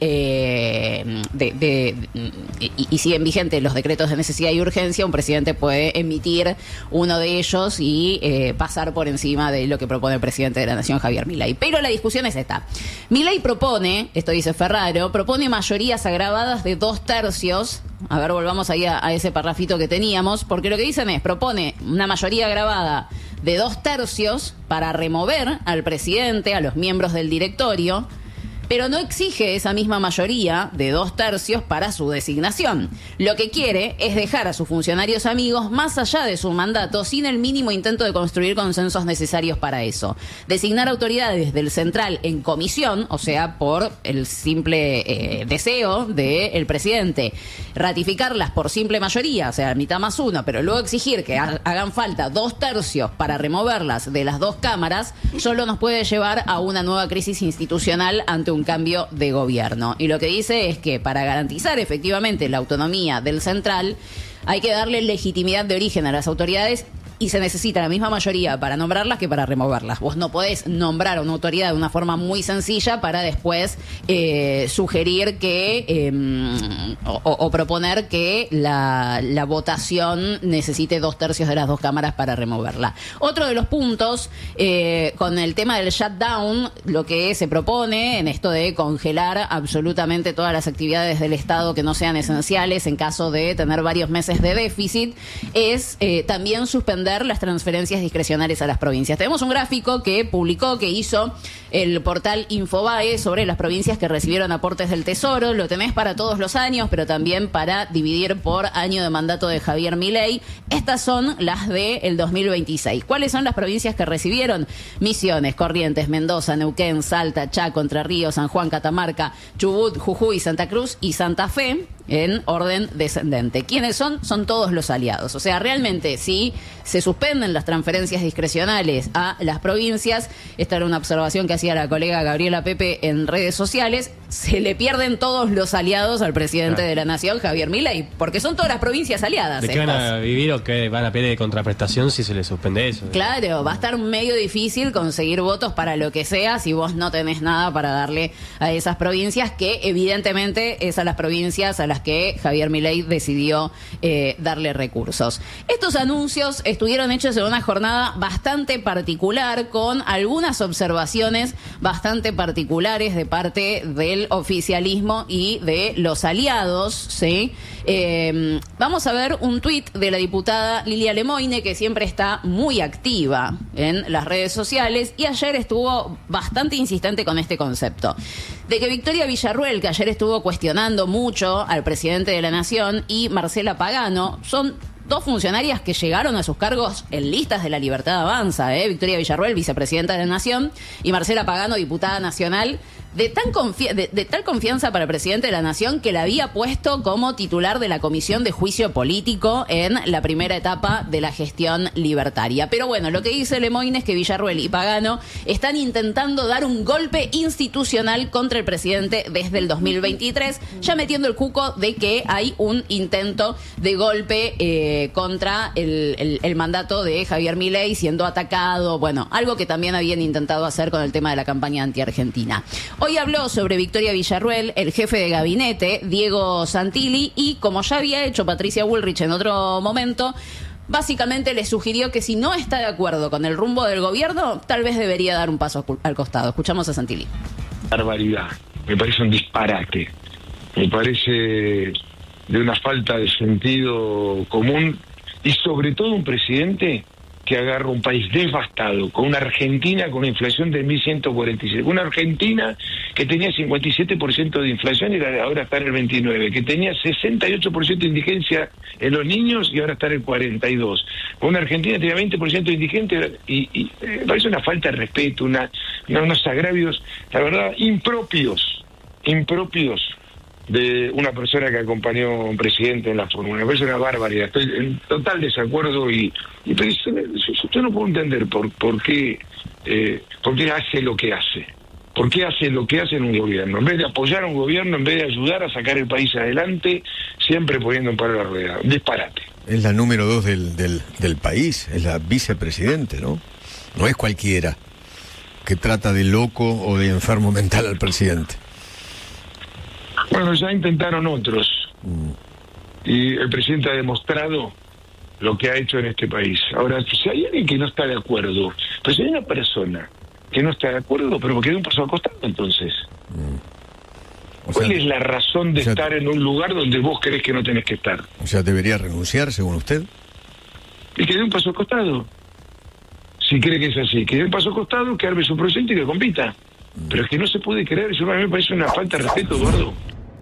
Speaker 1: y siguen vigentes los decretos de necesidad y urgencia, un presidente puede emitir uno de ellos y pasar por encima de lo que propone el presidente de la Nación, Javier Milei. Pero la discusión es esta. Milei propone, esto dice Ferraro, propone mayorías agravadas de 2/3. A ver, volvamos ahí a ese parrafito que teníamos, porque lo que dicen es, propone una mayoría agravada de 2/3 para remover al presidente, a los miembros del directorio, pero no exige esa misma mayoría de 2/3 para su designación. Lo que quiere es dejar a sus funcionarios amigos más allá de su mandato sin el mínimo intento de construir consensos necesarios para eso. Designar autoridades del central en comisión, o sea, por el simple deseo del presidente. Ratificarlas por simple mayoría, o sea, mitad más uno, pero luego exigir que hagan falta 2/3 para removerlas de las dos cámaras, solo nos puede llevar a una nueva crisis institucional ante un cambio de gobierno. Y lo que dice es que para garantizar efectivamente la autonomía del central hay que darle legitimidad de origen a las autoridades y se necesita la misma mayoría para nombrarlas que para removerlas. Vos no podés nombrar a una autoridad de una forma muy sencilla para después sugerir que o proponer que la votación necesite 2/3 de las dos cámaras para removerla. Otro de los puntos, con el tema del shutdown, lo que se propone en esto de congelar absolutamente todas las actividades del Estado que no sean esenciales en caso de tener varios meses de déficit, es también suspender las transferencias discrecionales a las provincias. Tenemos un gráfico que hizo el portal Infobae sobre las provincias que recibieron aportes del Tesoro. Lo tenés para todos los años, pero también para dividir por año de mandato de Javier Milei. Estas son las del 2026. ¿Cuáles son las provincias que recibieron? Misiones, Corrientes, Mendoza, Neuquén, Salta, Chaco, Entre Ríos, San Juan, Catamarca, Chubut, Jujuy, Santa Cruz y Santa Fe, en orden descendente. ¿Quiénes son? Son todos los aliados. O sea, realmente, si se suspenden las transferencias discrecionales a las provincias, esta era una observación que hacía la colega Gabriela Pepe en redes sociales, se le pierden todos los aliados al presidente de la Nación, Javier Milei, porque son todas las provincias aliadas.
Speaker 4: ¿De qué van a vivir o qué van a pedir de contraprestación si se les suspende eso?
Speaker 1: Claro, va a estar medio difícil conseguir votos para lo que sea si vos no tenés nada para darle a esas provincias, que evidentemente es a las provincias a las que Javier Milei decidió darle recursos. Estos anuncios estuvieron hechos en una jornada bastante particular, con algunas observaciones bastante particulares de parte del oficialismo y de los aliados, ¿sí? Vamos a ver un tuit de la diputada Lilia Lemoine, que siempre está muy activa en las redes sociales, y ayer estuvo bastante insistente con este concepto de que Victoria Villarruel, que ayer estuvo cuestionando mucho al presidente de la Nación, y Marcela Pagano son dos funcionarias que llegaron a sus cargos en listas de La Libertad Avanza, Victoria Villarruel, vicepresidenta de la Nación, y Marcela Pagano, diputada nacional, de tal confianza para el presidente de la Nación que la había puesto como titular de la Comisión de Juicio Político en la primera etapa de la gestión libertaria. Pero bueno, lo que dice Lemoyne es que Villarruel y Pagano están intentando dar un golpe institucional contra el presidente desde el 2023, ya metiendo el cuco de que hay un intento de golpe contra el mandato de Javier Milei, siendo atacado, bueno, algo que también habían intentado hacer con el tema de la campaña anti-argentina. Hoy habló sobre Victoria Villarruel el jefe de gabinete, Diego Santilli, y como ya había hecho Patricia Bullrich en otro momento, básicamente le sugirió que si no está de acuerdo con el rumbo del gobierno, tal vez debería dar un paso al costado. Escuchamos a Santilli.
Speaker 11: Barbaridad, me parece un disparate, me parece de una falta de sentido común y sobre todo un presidente que agarra un país devastado, con una Argentina con una inflación de 1.147, una Argentina que tenía 57% de inflación y ahora está en el 29%, que tenía 68% de indigencia en los niños y ahora está en el 42%, con una Argentina que tenía 20% de indigencia y me parece una falta de respeto, unos agravios, la verdad, impropios de una persona que acompañó a un presidente en la fórmula. Me parece una barbaridad. Estoy en total desacuerdo pero yo no puedo entender por qué hace lo que hace. ¿Por qué hace lo que hace en un gobierno? En vez de apoyar a un gobierno, en vez de ayudar a sacar el país adelante, siempre poniendo en paro la rueda. Un disparate.
Speaker 12: Es la número 2 del país, es la vicepresidente, ¿no? No es cualquiera que trata de loco o de enfermo mental al presidente.
Speaker 11: Bueno, ya intentaron otros. Y el presidente ha demostrado lo que ha hecho en este país. Ahora, si hay alguien que no está de acuerdo, pues si hay una persona que no está de acuerdo, pero que dé un paso al costado, entonces. ¿Cuál es la razón de estar en un lugar donde vos crees que no tenés que estar?
Speaker 12: O sea, ¿debería renunciar, según usted?
Speaker 11: Y que dé un paso al costado. Si cree que es así, que dé un paso al costado, que arme su proyecto y que compita. Pero es que no se puede creer, eso a mí me parece una falta de respeto, Eduardo.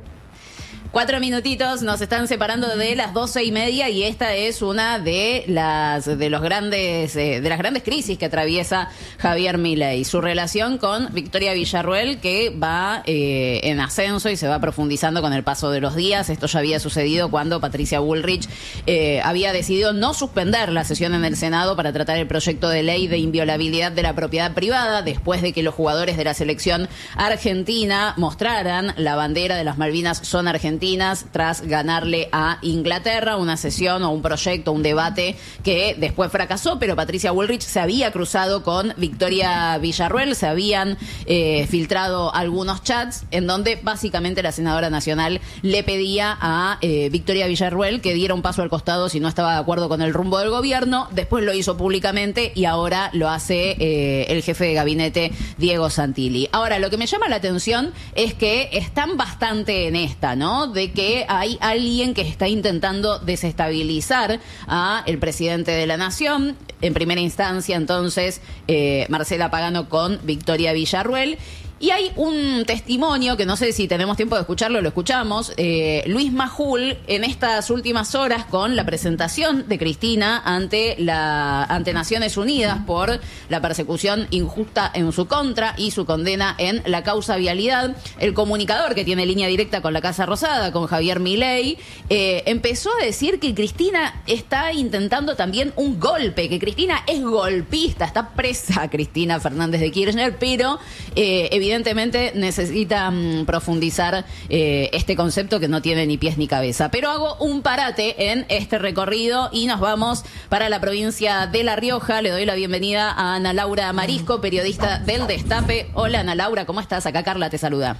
Speaker 1: 4 minutitos nos están separando de las 12:30 y esta es una de las grandes crisis que atraviesa Javier Milei. Su relación con Victoria Villarruel, que va en ascenso y se va profundizando con el paso de los días. Esto ya había sucedido cuando Patricia Bullrich había decidido no suspender la sesión en el Senado para tratar el proyecto de ley de inviolabilidad de la propiedad privada, después de que los jugadores de la selección argentina mostraran la bandera de las Malvinas son argentinas tras ganarle a Inglaterra, una sesión o un proyecto, un debate que después fracasó, pero Patricia Bullrich se había cruzado con Victoria Villarruel, se habían filtrado algunos chats en donde básicamente la senadora nacional le pedía a Victoria Villarruel que diera un paso al costado si no estaba de acuerdo con el rumbo del gobierno. Después lo hizo públicamente y ahora lo hace el jefe de gabinete Diego Santilli. Ahora, lo que me llama la atención es que están bastante en esta, ¿no? De que hay alguien que está intentando desestabilizar a el presidente de la Nación. En primera instancia, entonces, Marcela Pagano con Victoria Villarruel. Y hay un testimonio que no sé si tenemos tiempo de escucharlo, lo escuchamos. Luis Majul, en estas últimas horas, con la presentación de Cristina ante Naciones Unidas por la persecución injusta en su contra y su condena en la causa vialidad. El comunicador que tiene línea directa con la Casa Rosada, con Javier Milei, empezó a decir que Cristina está intentando también un golpe, que Cristina es golpista, está presa Cristina Fernández de Kirchner, pero evidentemente necesita profundizar este concepto que no tiene ni pies ni cabeza. Pero hago un parate en este recorrido y nos vamos para la provincia de La Rioja. Le doy la bienvenida a Ana Laura Marisco, periodista del Destape. Hola Ana Laura, ¿cómo estás? Acá Carla te saluda.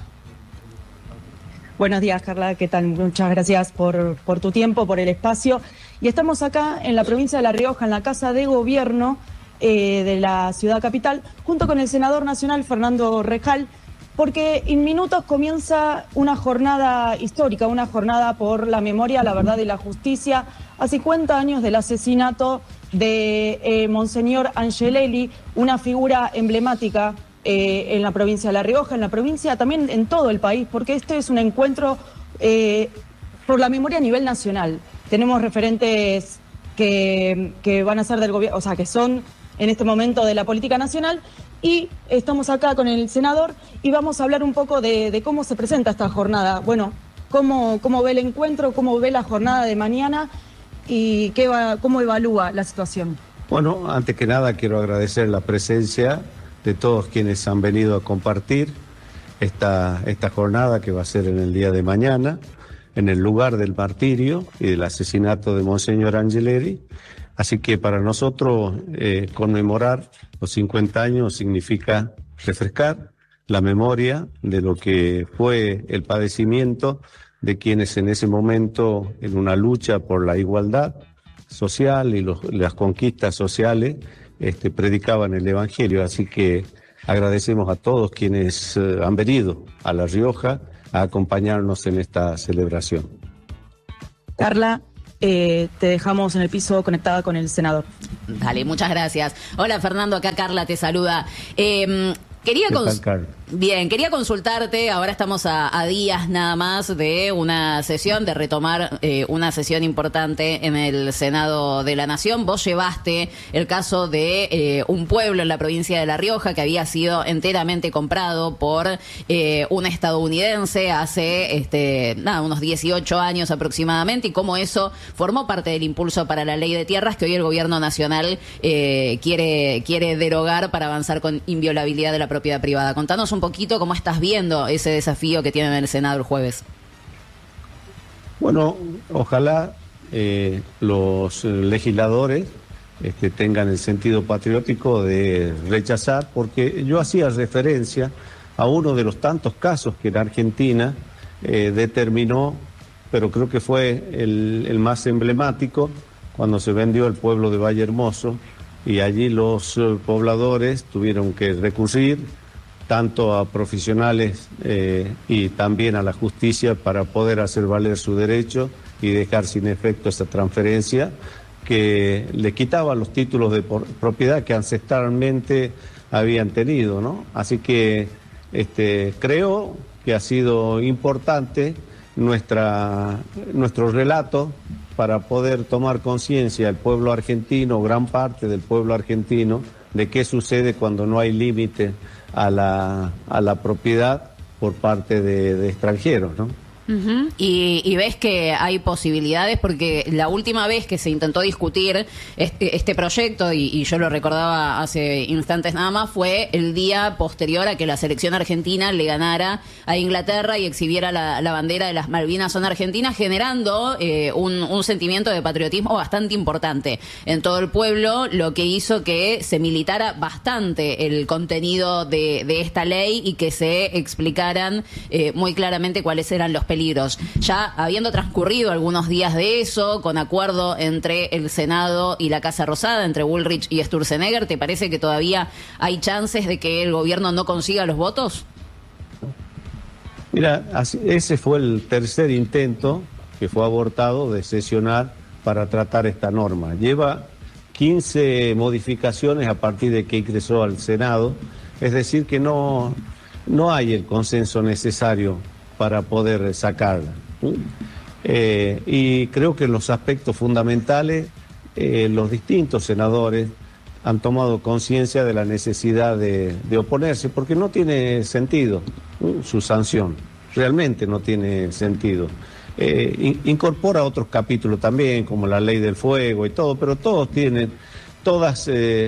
Speaker 13: Buenos días, Carla, ¿qué tal? Muchas gracias por tu tiempo, por el espacio. Y estamos acá en la provincia de La Rioja, en la Casa de Gobierno de la ciudad capital, junto con el senador nacional Fernando Rejal, porque en minutos comienza una jornada histórica, una jornada por la memoria, la verdad y la justicia, a 50 años del asesinato de Monseñor Angelelli, una figura emblemática en la provincia de La Rioja, en la provincia también en todo el país, porque este es un encuentro por la memoria a nivel nacional. Tenemos referentes que van a ser del gobierno, o sea, que son en este momento de la política nacional. Y estamos acá con el senador y vamos a hablar un poco de cómo se presenta esta jornada. Bueno, cómo ve el encuentro, cómo ve la jornada de mañana y cómo evalúa la situación.
Speaker 14: Bueno, antes que nada quiero agradecer la presencia de todos quienes han venido a compartir esta jornada que va a ser en el día de mañana, en el lugar del martirio y del asesinato de Monseñor Angeleri. Así que para nosotros conmemorar los 50 años significa refrescar la memoria de lo que fue el padecimiento de quienes en ese momento, en una lucha por la igualdad social y las conquistas sociales, predicaban el Evangelio. Así que agradecemos a todos quienes han venido a La Rioja a acompañarnos en esta celebración.
Speaker 13: Carla, te dejamos en el piso conectada con el senador.
Speaker 1: Dale, muchas gracias. Hola Fernando, acá Carla te saluda. Quería consultarte, ahora estamos a días nada más de una sesión, de retomar una sesión importante en el Senado de la Nación. Vos llevaste el caso de un pueblo en la provincia de La Rioja que había sido enteramente comprado por un estadounidense hace unos 18 años aproximadamente, y cómo eso formó parte del impulso para la ley de tierras que hoy el gobierno nacional quiere derogar para avanzar con inviolabilidad de la propiedad privada. Contanos un poquito cómo estás viendo ese desafío que tienen en el Senado el jueves.
Speaker 14: Bueno, ojalá los legisladores tengan el sentido patriótico de rechazar, porque yo hacía referencia a uno de los tantos casos que en Argentina determinó, pero creo que fue el más emblemático, cuando se vendió el pueblo de Valle Hermoso, y allí los pobladores tuvieron que recurrir tanto a profesionales y también a la justicia para poder hacer valer su derecho y dejar sin efecto esa transferencia que le quitaba los títulos de propiedad que ancestralmente habían tenido, ¿no? Así que creo que ha sido importante nuestro relato para poder tomar conciencia el pueblo argentino, gran parte del pueblo argentino, de qué sucede cuando no hay límite a la propiedad por parte de extranjeros, ¿no?
Speaker 1: Uh-huh. Y ves que hay posibilidades, porque la última vez que se intentó discutir este proyecto, y yo lo recordaba hace instantes nada más, fue el día posterior a que la selección argentina le ganara a Inglaterra y exhibiera la bandera de las Malvinas son argentinas, generando un sentimiento de patriotismo bastante importante en todo el pueblo, lo que hizo que se militara bastante el contenido de esta ley y que se explicaran muy claramente cuáles eran los peligros. Ya habiendo transcurrido algunos días de eso, con acuerdo entre el Senado y la Casa Rosada, entre Bullrich y Sturzenegger, ¿te parece que todavía hay chances de que el gobierno no consiga los votos?
Speaker 14: Mira, ese fue el tercer intento que fue abortado de sesionar para tratar esta norma. Lleva 15 modificaciones a partir de que ingresó al Senado, es decir que no hay el consenso necesario para poder sacarla. Y creo que en los aspectos fundamentales los distintos senadores han tomado conciencia de la necesidad de oponerse, porque no tiene sentido su sanción, realmente no tiene sentido. Incorpora otros capítulos también, como la ley del fuego y todo, pero todas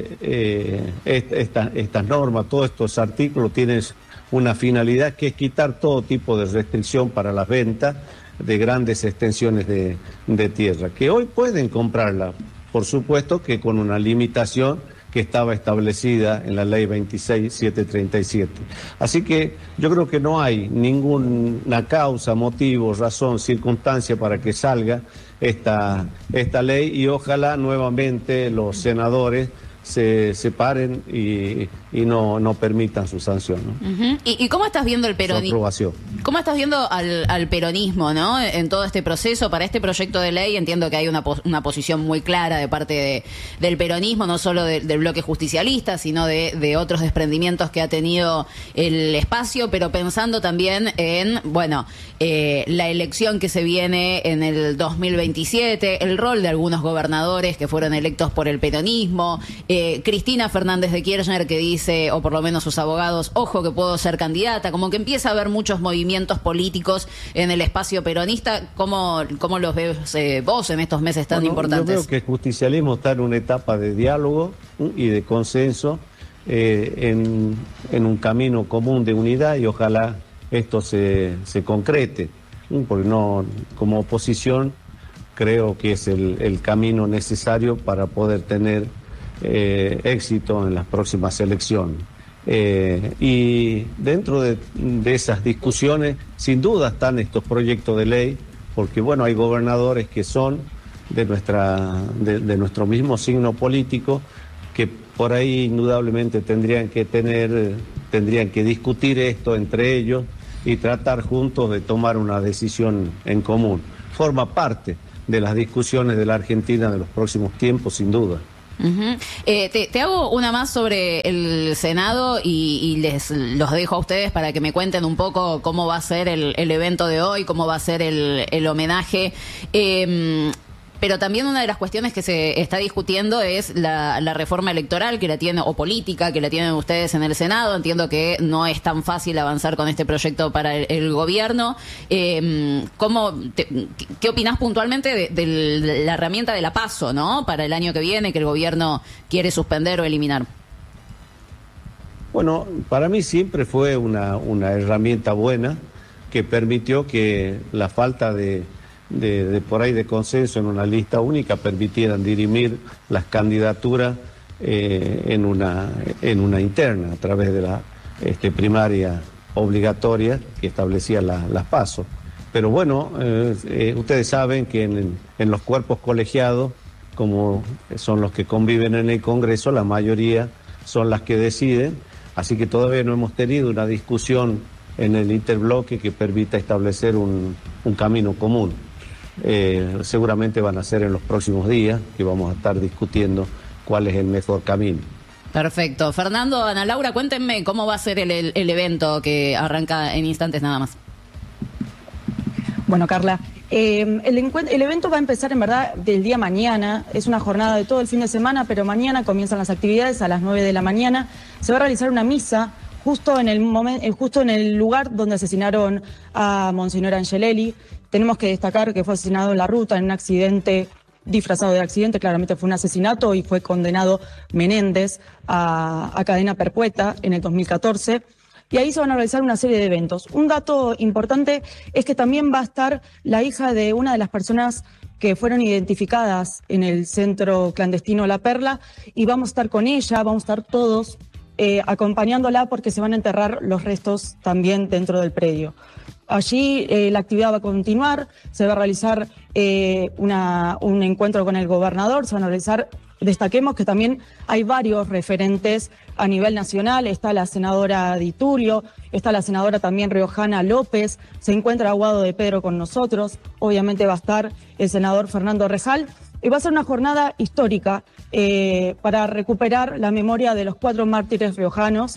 Speaker 14: estas normas, todos estos artículos tienen una finalidad que es quitar todo tipo de restricción para las ventas de grandes extensiones de tierra, que hoy pueden comprarla, por supuesto que con una limitación que estaba establecida en la ley 26737. Así que yo creo que no hay ninguna causa, motivo, razón, circunstancia para que salga esta ley, y ojalá nuevamente los senadores se separen y no permitan su sanción, ¿no?
Speaker 1: Uh-huh. ¿Y cómo estás viendo el peronismo? ¿Cómo estás viendo al peronismo, ¿no? En todo este proceso, para este proyecto de ley? Entiendo que hay una posición muy clara de parte del peronismo, no solo del bloque justicialista, sino de otros desprendimientos que ha tenido el espacio, pero pensando también en, la elección que se viene en el 2027, el rol de algunos gobernadores que fueron electos por el peronismo, Cristina Fernández de Kirchner, que dice, o por lo menos sus abogados, ojo que puedo ser candidata. Como que empieza a haber muchos movimientos políticos en el espacio peronista. ¿Cómo los ves vos en estos meses tan importantes?
Speaker 14: Yo creo que el justicialismo está en una etapa de diálogo y de consenso, en un camino común de unidad, y ojalá esto se concrete, porque no, como oposición creo que es el camino necesario para poder tener éxito en las próximas elecciones. Y dentro de esas discusiones, sin duda están estos proyectos de ley, porque bueno, hay gobernadores que son de nuestro mismo signo político, que por ahí indudablemente tendrían que discutir esto entre ellos y tratar juntos de tomar una decisión en común. Forma parte de las discusiones de la Argentina de los próximos tiempos, sin duda.
Speaker 1: Uh-huh. Te hago una más sobre el Senado y los dejo a ustedes para que me cuenten un poco cómo va a ser el evento de hoy, cómo va a ser el homenaje. Pero también una de las cuestiones que se está discutiendo es la reforma electoral que la tiene, o política que la tienen ustedes en el Senado. Entiendo que no es tan fácil avanzar con este proyecto para el gobierno. ¿Qué opinás puntualmente de la herramienta de la PASO, ¿no? Para el año que viene, que el gobierno quiere suspender o eliminar.
Speaker 14: Bueno, para mí siempre fue una herramienta buena que permitió que la falta de por ahí de consenso en una lista única permitieran dirimir las candidaturas en una interna a través de la primaria obligatoria que establecía las PASO. Pero bueno, ustedes saben que en los cuerpos colegiados, como son los que conviven en el Congreso, la mayoría son las que deciden, así que todavía no hemos tenido una discusión en el interbloque que permita establecer un camino común. Seguramente van a ser en los próximos días que vamos a estar discutiendo cuál es el mejor camino.
Speaker 1: Perfecto. Fernando, Ana Laura, cuéntenme cómo va a ser el evento que arranca en instantes nada más.
Speaker 13: Bueno, Carla, el evento va a empezar en verdad del día mañana. Es una jornada de todo el fin de semana, pero mañana comienzan las actividades a las 9 de la mañana. Se va a realizar una misa justo en el lugar donde asesinaron a Monseñor Angelelli. Tenemos que destacar que fue asesinado en la ruta en un accidente, disfrazado de accidente, claramente fue un asesinato, y fue condenado Menéndez a cadena perpetua en el 2014. Y ahí se van a realizar una serie de eventos. Un dato importante es que también va a estar la hija de una de las personas que fueron identificadas en el centro clandestino La Perla, y vamos a estar con ella, vamos a estar todos acompañándola, porque se van a enterrar los restos también dentro del predio. Allí la actividad va a continuar, se va a realizar un encuentro con el gobernador, se van a realizar, destaquemos que también hay varios referentes a nivel nacional, está la senadora Di Tulio, está la senadora también riojana López, se encuentra Aguado de Pedro con nosotros, obviamente va a estar el senador Fernando Rejal, y va a ser una jornada histórica para recuperar la memoria de los 4 mártires riojanos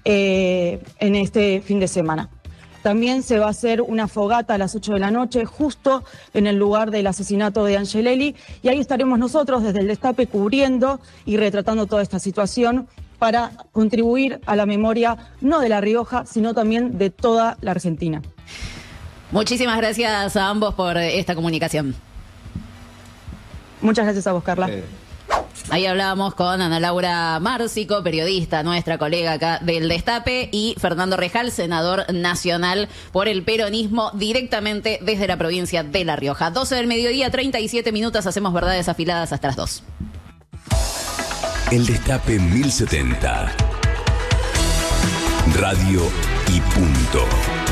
Speaker 13: en este fin de semana. También se va a hacer una fogata a las 8 de la noche, justo en el lugar del asesinato de Angelelli, y ahí estaremos nosotros desde el Destape cubriendo y retratando toda esta situación para contribuir a la memoria no de La Rioja, sino también de toda la Argentina.
Speaker 1: Muchísimas gracias a ambos por esta comunicación.
Speaker 13: Muchas gracias a vos, Carla.
Speaker 1: Ahí hablábamos con Ana Laura Márcico, periodista, nuestra colega acá del Destape, y Fernando Rejal, senador nacional por el peronismo, directamente desde la provincia de La Rioja. 12 del mediodía, 37 minutos, hacemos verdades afiladas hasta las 2.
Speaker 15: El Destape 1070. Radio y punto.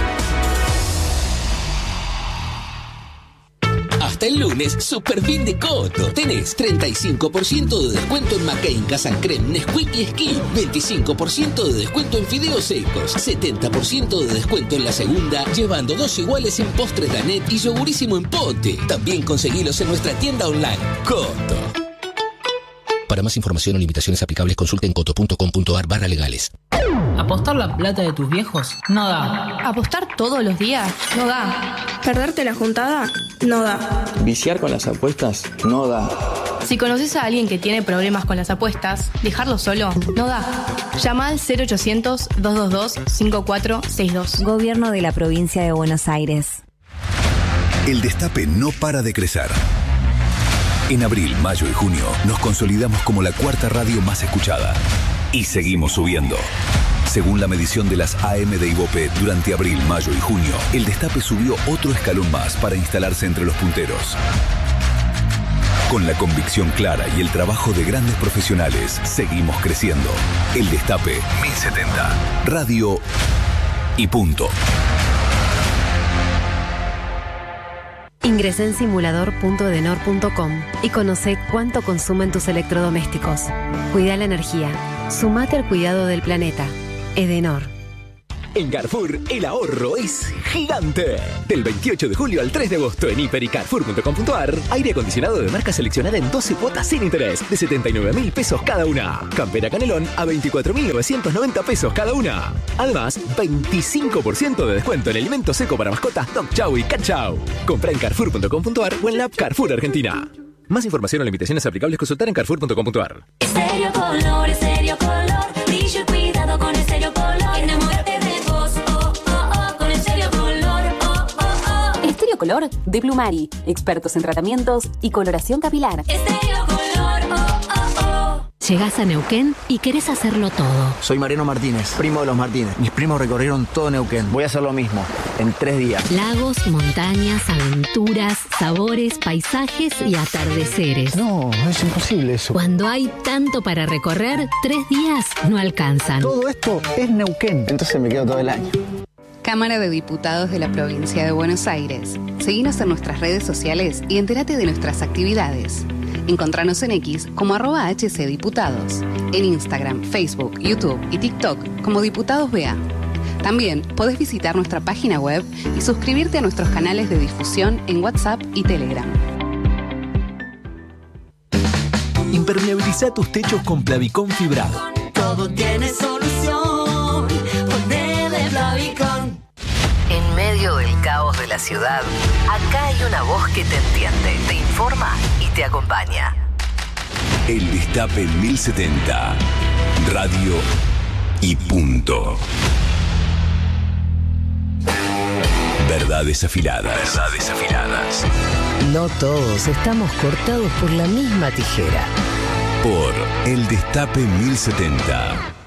Speaker 16: Hasta el lunes, super fin de Coto. Tenés 35% de descuento en McCain, Casan Creme, Nesquik y Skin. 25% de descuento en fideos secos. 70% de descuento en la segunda, llevando 2 iguales en postres Danet y yogurísimo en pote. También conseguilos en nuestra tienda online. Coto. Para más información o limitaciones aplicables, consulta en coto.com.ar/legales.
Speaker 17: ¿Apostar la plata de tus viejos? No da.
Speaker 18: ¿Apostar todos los días? No da.
Speaker 19: ¿Perderte la juntada? No da.
Speaker 20: ¿Viciar con las apuestas? No da.
Speaker 18: Si conoces a alguien que tiene problemas con las apuestas, dejarlo solo no da. Llama al 0800-222-5462.
Speaker 19: Gobierno de la Provincia de Buenos Aires.
Speaker 15: El Destape no para de crecer. En abril, mayo y junio nos consolidamos como la cuarta radio más escuchada. Y seguimos subiendo. Según la medición de las AM de Ibope, durante abril, mayo y junio, el Destape subió otro escalón más para instalarse entre los punteros. Con la convicción clara y el trabajo de grandes profesionales, seguimos creciendo. El Destape 1070. Radio y punto.
Speaker 19: Ingresá en simulador.edenor.com y conoce cuánto consumen tus electrodomésticos. Cuida la energía. Sumate al cuidado del planeta. Edenor.
Speaker 20: En Carrefour, el ahorro es gigante. Del 28 de julio al 3 de agosto en hiper y carrefour.com.ar, aire acondicionado de marca seleccionada en 12 cuotas sin interés de 79.000 pesos cada una. Campera Canelón a 24.990 pesos cada una. Además, 25% de descuento en alimento seco para mascotas Dog Chow y Cat Chow. Compra en carrefour.com.ar o en la app Carrefour Argentina. Más información o limitaciones aplicables consultar en carrefour.com.ar.
Speaker 21: Estéreo Color, Estéreo Color, brillo y cuidado con Estéreo Color. Enamórate de vos, con Estéreo Color,
Speaker 19: Estéreo Color de Plumari. Expertos en tratamientos y coloración capilar.
Speaker 21: Estéreo Color,
Speaker 19: Llegás a Neuquén y querés hacerlo todo.
Speaker 22: Soy Mariano Martínez, primo de los Martínez. Mis primos recorrieron todo Neuquén. Voy a hacer lo mismo, en 3 días.
Speaker 19: Lagos, montañas, aventuras, sabores, paisajes y atardeceres.
Speaker 22: No, es imposible eso.
Speaker 19: Cuando hay tanto para recorrer, 3 días no alcanzan.
Speaker 22: Todo esto es Neuquén. Entonces me quedo todo el año.
Speaker 23: Cámara de Diputados de la Provincia de Buenos Aires. Seguinos en nuestras redes sociales y entérate de nuestras actividades. Encontranos en X como @HCDiputados, en Instagram, Facebook, YouTube y TikTok como Diputados BA. También podés visitar nuestra página web y suscribirte a nuestros canales de difusión en WhatsApp y Telegram.
Speaker 20: Impermeabiliza tus techos con Plavicón fibrado.
Speaker 21: todo tiene solución. Ponele Plavicón.
Speaker 19: En medio del caos de la ciudad, acá hay una voz que te entiende, te informa y te acompaña.
Speaker 15: El Destape 1070. Radio y punto. Verdades afiladas. Verdades afiladas.
Speaker 24: No todos estamos cortados por la misma tijera.
Speaker 15: Por El Destape 1070.